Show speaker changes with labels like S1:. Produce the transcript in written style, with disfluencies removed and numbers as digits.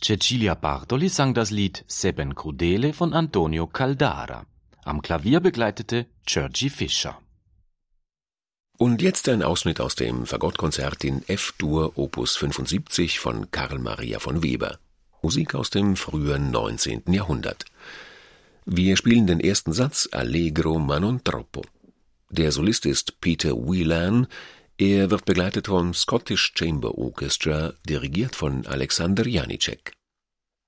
S1: Cecilia Bartoli sang das Lied Seben Crudele von Antonio Caldara. Am Klavier begleitete György Fischer.
S2: Und jetzt ein Ausschnitt aus dem Fagottkonzert in F-Dur Opus 75 von Carl Maria von Weber. Musik aus dem frühen 19. Jahrhundert. Wir spielen den ersten Satz Allegro ma non troppo. Der Solist ist Peter Whelan. Er wird begleitet vom Scottish Chamber Orchestra, dirigiert von Alexander Janicek.